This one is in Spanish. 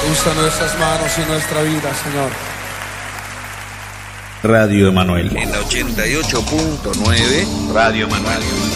Usa nuestras manos y nuestra vida, Señor. Radio Emanuel. En la 88.9, Radio Emanuel.